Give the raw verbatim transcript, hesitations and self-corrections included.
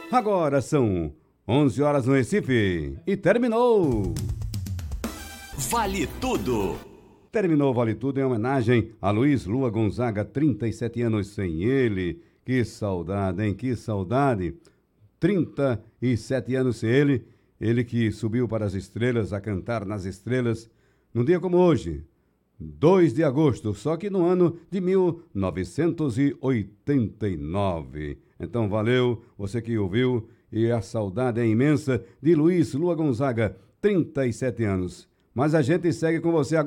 Agora são onze horas no Recife e terminou. Vale Tudo. Terminou Vale Tudo em homenagem a Luiz Lua Gonzaga, trinta e sete anos sem ele. Que saudade, hein? Que saudade. trinta e sete anos sem ele. Ele que subiu para as estrelas, a cantar nas estrelas, num dia como hoje, dois de agosto, só que no ano de mil novecentos e oitenta e nove. Então valeu, você que ouviu, e a saudade é imensa de Luiz Lua Gonzaga, trinta e sete anos. Mas a gente segue com você agora.